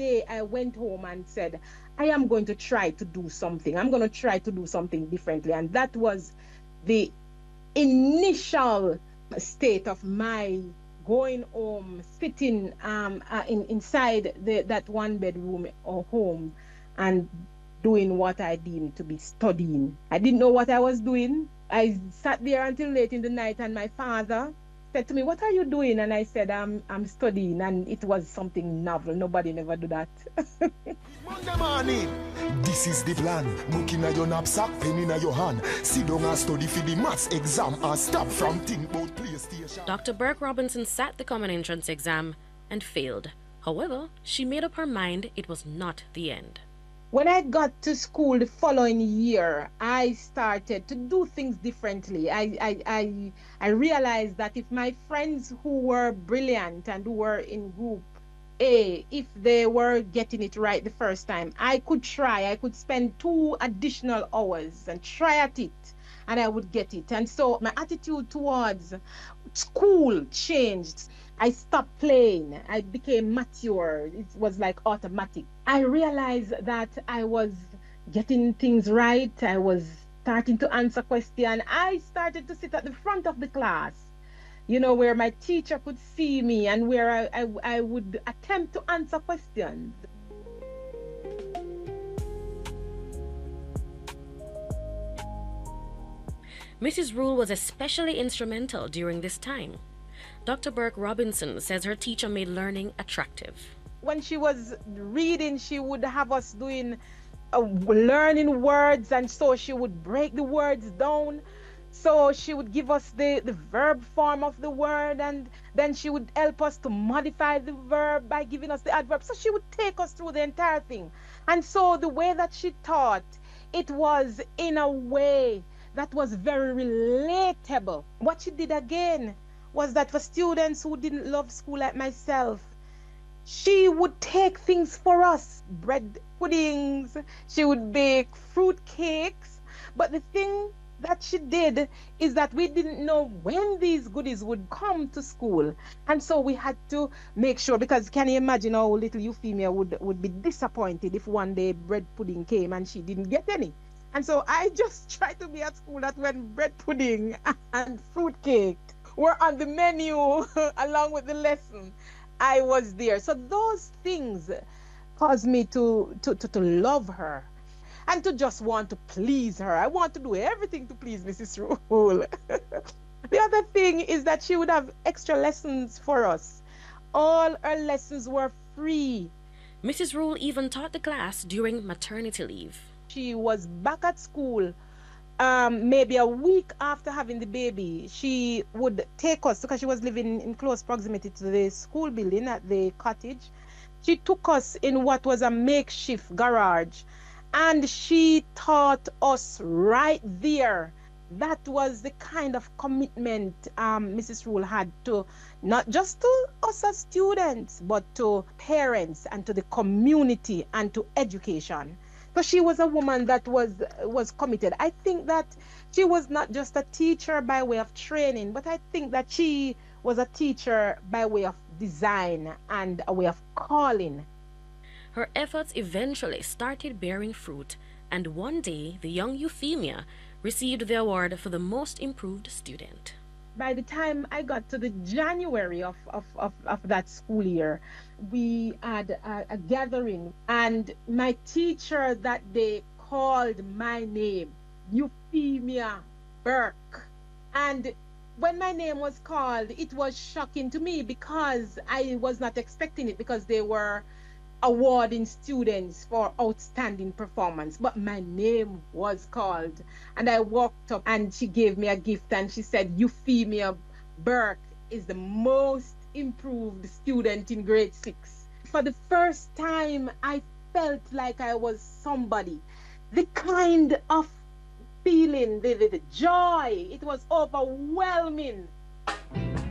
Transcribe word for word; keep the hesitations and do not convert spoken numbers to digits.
day I went home and said, I am going to try to do something. I'm going to try to do something differently. And that was the initial state of my going home, sitting um, uh, in, inside the, that one bedroom or home and doing what I deemed to be studying. I didn't know what I was doing. I sat there until late in the night, and my father said to me, "What are you doing?" And I said, I'm, I'm studying. And it was something novel. Nobody never do that. Monday morning, this is the plan. Looking at your knapsack, pen in your hand. Sit down and study for the maths exam and stop from think about PlayStation. Doctor Burke Robinson sat the common entrance exam and failed. However, she made up her mind it was not the end. When I got to school the following year, I started to do things differently. I, I, I, I realized that if my friends who were brilliant and who were in group A, if they were getting it right the first time, I could try. I could spend two additional hours and try at it, and I would get it. And so my attitude towards school changed. I stopped playing. I became mature. It was like automatic. I realized that I was getting things right. I was starting to answer questions. I started to sit at the front of the class, you know, where my teacher could see me and where I, I, I would attempt to answer questions. Missus Rule was especially instrumental during this time. Doctor Burke Robinson says her teacher made learning attractive. When she was reading, she would have us doing uh, learning words, and so she would break the words down. So she would give us the, the verb form of the word, and then she would help us to modify the verb by giving us the adverb. So she would take us through the entire thing. And so the way that she taught, it was in a way that was very relatable. What she did again was that for students who didn't love school like myself, she would take things for us, bread puddings, she would bake fruit cakes. But the thing that she did is that we didn't know when these goodies would come to school. And so we had to make sure, because can you imagine how little Euphemia would, would be disappointed if one day bread pudding came and she didn't get any. And so I just tried to be at school that when bread pudding and fruit cake were on the menu along with the lesson, I was there. So those things caused me to, to, to, to love her and to just want to please her. I want to do everything to please Missus Rule. The other thing is that she would have extra lessons for us. All her lessons were free. Missus Rule even taught the class during maternity leave. She was back at school Um, maybe a week after having the baby. She would take us, because she was living in close proximity to the school building at the cottage. She took us in what was a makeshift garage, and she taught us right there. That was the kind of commitment um, Missus Rule had to, not just to us as students, but to parents and to the community and to education. So she was a woman that was was committed. I think that she was not just a teacher by way of training, but I think that she was a teacher by way of design and a way of calling. Her efforts eventually started bearing fruit, and one day the young Euphemia received the award for the most improved student. By the time I got to the January of, of, of, of that school year, we had a, a gathering, and my teacher that day called my name, Euphemia Burke. And when my name was called, it was shocking to me because I was not expecting it, because they were awarding students for outstanding performance, but my name was called. And I walked up and she gave me a gift, and she said, Euphemia Burke is the most improved student in grade six. For the first time, I felt like I was somebody. The kind of feeling, the, the, the joy, it was overwhelming.